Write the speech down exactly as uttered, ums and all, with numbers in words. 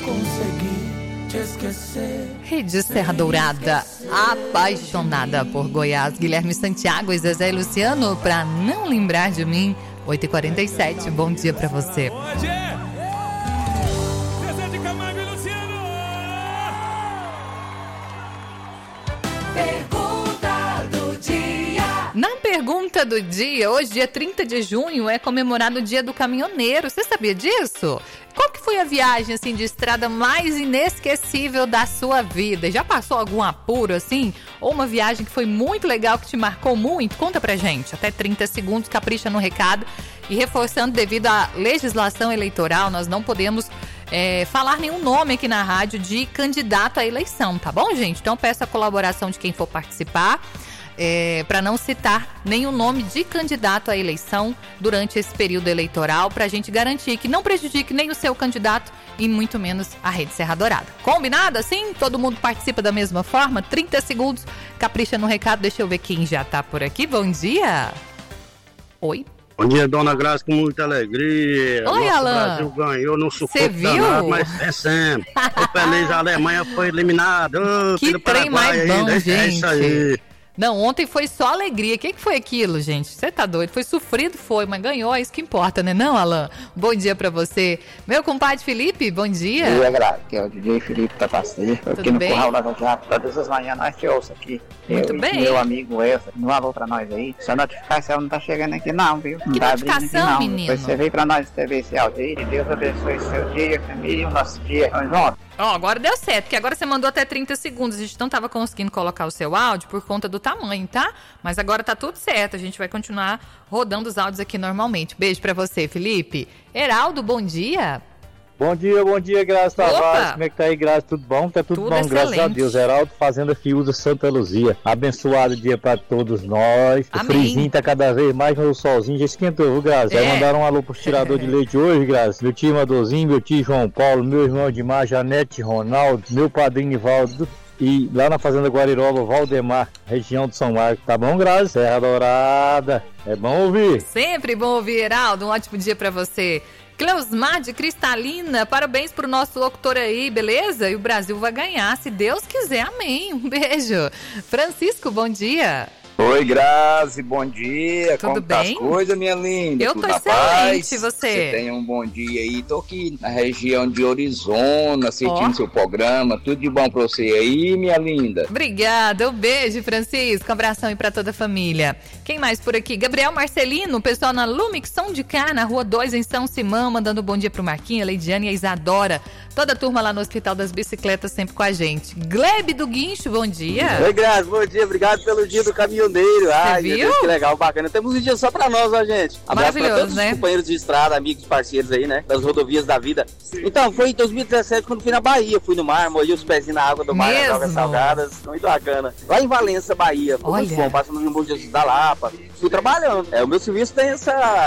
consegui te esquecer. Rede Serra Dourada, apaixonada por Goiás. Guilherme Santiago e Zezé e Luciano, pra não lembrar de mim. oito e quarenta e sete, bom dia pra você. Hoje é Zezé de Camargo e Luciano. Pergunta do dia. Na pergunta do dia, hoje, dia trinta de junho, é comemorado o Dia do Caminhoneiro. Você sabia disso? Qual que foi a viagem, assim, de estrada mais inesquecível da sua vida? Já passou algum apuro, assim? Ou uma viagem que foi muito legal, que te marcou muito? Conta pra gente. Até trinta segundos, capricha no recado. E reforçando, devido à legislação eleitoral, nós não podemos é, falar nenhum nome aqui na rádio de candidato à eleição, tá bom, gente? Então, peço a colaboração de quem for participar. É, para não citar nenhum nome de candidato à eleição durante esse período eleitoral, para a gente garantir que não prejudique nem o seu candidato e muito menos a Rede Serra Dourada. Combinado assim? Todo mundo participa da mesma forma? trinta segundos, capricha no recado. Deixa eu ver quem já tá por aqui. Bom dia! Oi? Bom dia, dona Graça, com muita alegria. Oi, Nosso Alan. Brasil ganhou no sufoco. Cê viu? Danado, mas vencemos. Tô feliz, a Alemanha foi eliminada. Oh, Que trem mais bom, ainda. gente. É isso aí. Não, ontem foi só alegria. O que, que foi aquilo, gente? Você tá doido? Foi sofrido, foi, mas ganhou, é isso que importa, né não, Alan? Bom dia pra você. Meu compadre Felipe, bom dia. Bom dia, Graça, que é o D J Felipe da Passeia. Aqui no bem? Curral da Rodeada, todas as manhãs nós te ouço aqui. Muito eu, bem. E meu amigo Elsa, um alô pra nós aí. Sua notificação não tá chegando aqui não, viu? Não Que tá abrindo notificação, aqui, não. menino? Depois você veio pra nós T V esse áudio aí. Que Deus abençoe seu dia, família e o nosso dia. Vamos juntos? Ó, agora deu certo, porque agora você mandou até trinta segundos. A gente não tava conseguindo colocar o seu áudio por conta do tamanho, tá? Mas agora tá tudo certo. A gente vai continuar rodando os áudios aqui normalmente. Beijo pra você, Felipe. Heraldo, bom dia. Bom dia, bom dia, Graça Tavares. Como é que tá aí, Graça? Tudo bom? Tá tudo, Tudo bom, excelente. graças a Deus. Heraldo, Fazenda Fiuza, Santa Luzia. Abençoado dia pra todos nós. Amém. O frizinho tá cada vez mais, mas o solzinho já esquentou, viu, Graça? É. Vai mandar um alô pro tirador de leite hoje, Graça. Meu tio Amadorzinho, meu tio João Paulo, meu irmão Dimar, Janete Ronaldo, meu padrinho Ivaldo. E lá na Fazenda Guariroba, Valdemar, região de São Marcos. Tá bom, Graça? Serra Dourada. É bom ouvir. Sempre bom ouvir, Heraldo. Um ótimo dia pra você. Cleusmar de Cristalina, parabéns pro nosso locutor aí, beleza? E o Brasil vai ganhar, se Deus quiser, amém. Um beijo. Francisco, bom dia. Oi, Grazi, bom dia. Tudo Como tá bem? as coisas, minha linda? Eu Tudo tô na excelente, paz? e você? Você tenha um bom dia aí. Tô aqui na região de Orizona, assistindo Ó. seu programa. Tudo de bom pra você aí, minha linda. Obrigada, um beijo, Francisco. Um abração aí pra toda a família. Quem mais por aqui? Gabriel Marcelino, o pessoal na Lumix São de Cá, na Rua dois, em São Simão, mandando um bom dia pro Marquinhos, a Leidiane e a Isadora. Toda a turma lá no Hospital das Bicicletas sempre com a gente. Glebe do Guincho, bom dia. Oi, Graça, bom dia. Obrigado pelo dia do caminhoneiro. Ai, viu? meu Deus, que legal, bacana. Temos um dia só pra nós, ó, gente. Abraço pra Maravilhoso, todos né? os companheiros de estrada, amigos, parceiros aí, né? Das rodovias da vida. Então, foi em dois mil e dezessete quando fui na Bahia. Fui no mar, molhei os pezinhos na água do mar, nas Mesmo? águas salgadas. Muito bacana. Lá em Valença, Bahia. Foi muito Olha. bom. Passando no Bom Jesus da Lapa. Fui trabalhando. É, o meu serviço tem essa...